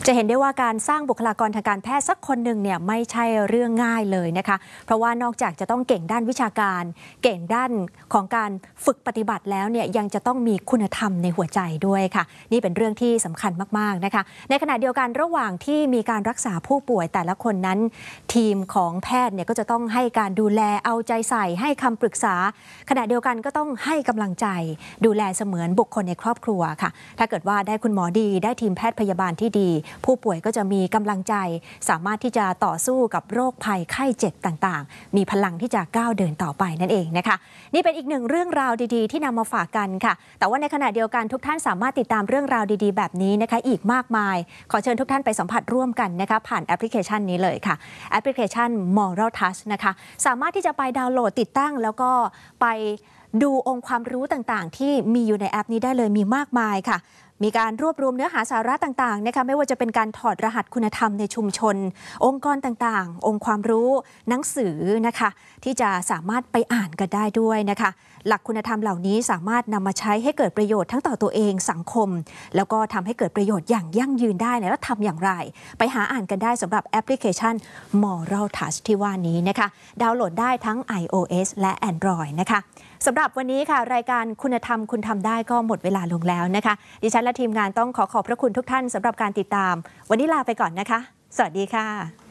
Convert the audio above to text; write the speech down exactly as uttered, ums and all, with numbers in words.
จะเห็นได้ว่าการสร้างบุคลากรทางการแพทย์สักคนหนึ่งเนี่ยไม่ใช่เรื่องง่ายเลยนะคะเพราะว่านอกจากจะต้องเก่งด้านวิชาการเก่งด้านของการฝึกปฏิบัติแล้วเนี่ยยังจะต้องมีคุณธรรมในหัวใจด้วยค่ะนี่เป็นเรื่องที่สำคัญมากๆนะคะในขณะเดียวกันระหว่างที่มีการรักษาผู้ป่วยแต่ละคนนั้นทีมของแพทย์เนี่ยก็จะต้องให้การดูแลเอาใจใส่ให้คำปรึกษาขณะเดียวกันก็ต้องให้กำลังใจดูแลเสมือนบุคคลในครอบครัวค่ะถ้าเกิดว่าได้คุณหมอดีได้ทีมแพทย์พยาบาลที่ดีผู้ป่วยก็จะมีกำลังใจสามารถที่จะต่อสู้กับโรคภัยไข้เจ็บต่างๆมีพลังที่จะก้าวเดินต่อไปนั่นเองนะคะนี่เป็นอีกหนึ่งเรื่องราวดีๆที่นำมาฝากกันค่ะแต่ว่าในขณะเดียวกันทุกท่านสามารถติดตามเรื่องราวดีๆแบบนี้นะคะอีกมากมายขอเชิญทุกท่านไปสัมผัสร่วมกันนะคะผ่านแอปพลิเคชันนี้เลยค่ะแอปพลิเคชัน Moral Touch นะคะสามารถที่จะไปดาวน์โหลดติดตั้งแล้วก็ไปดูองค์ความรู้ต่างๆที่มีอยู่ในแอปนี้ได้เลยมีมากมายค่ะมีการรวบรวมเนื้อหาสาระต่างๆนะคะไม่ว่าจะเป็นการถอดรหัสคุณธรรมในชุมชนองค์กรต่างๆองค์ความรู้หนังสือนะคะที่จะสามารถไปอ่านกันได้ด้วยนะคะหลักคุณธรรมเหล่านี้สามารถนำมาใช้ให้เกิดประโยชน์ทั้งต่อตัวเองสังคมแล้วก็ทำให้เกิดประโยชน์อย่างยั่งยืนได้แล้วทำอย่างไรไปหาอ่านกันได้สำหรับแอปพลิเคชัน Moral Touch ที่ว่านี้นะคะดาวน์โหลดได้ทั้ง iOS และ Android นะคะสำหรับวันนี้ค่ะรายการคุณธรรมคุณทำได้ก็หมดเวลาลงแล้วนะคะดิฉันและทีมงานต้องขอขอบพระคุณทุกท่านสำหรับการติดตามวันนี้ลาไปก่อนนะคะสวัสดีค่ะ